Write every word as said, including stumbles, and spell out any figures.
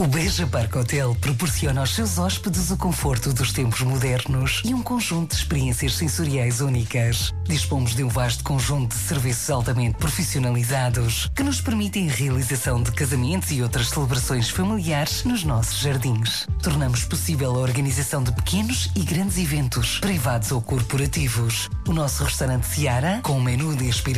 Beja Park Hotel proporciona aos seus hóspedes o conforto dos tempos modernos e um conjunto de experiências sensoriais únicas. Dispomos de um vasto conjunto de serviços altamente profissionalizados que nos permitem a realização de casamentos e outras celebrações familiares nos nossos jardins. Tornamos possível a organização de pequenos e grandes eventos, privados ou corporativos. O nosso restaurante Seara, com um menu de inspiração